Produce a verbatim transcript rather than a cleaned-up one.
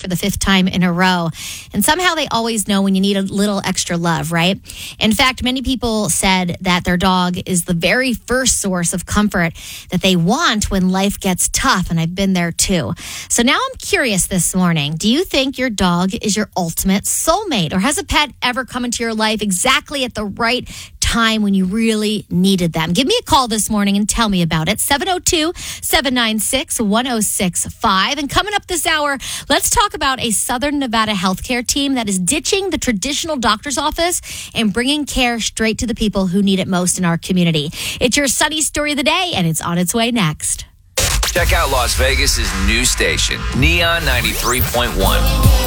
for the fifth time in a row. And somehow they always know when you need a little extra love, right? In fact, many people said that their dog is the very first source of comfort that they want when life gets tough. And I've been there too. So now I'm curious this morning. Do you think your dog is your ultimate soulmate? Or has a pet ever come into your life exactly at the right time when you really needed them? Give me a call this morning and tell me about it. seven oh two, seven nine six, one oh six five. And coming up this hour, let's talk about a Southern Nevada healthcare team that is ditching the traditional doctor's office and bringing care straight to the people who need it most in our community. It's your Sunny Story of the Day, and it's on its way next. Check out Las Vegas's new station, Neon ninety-three point one.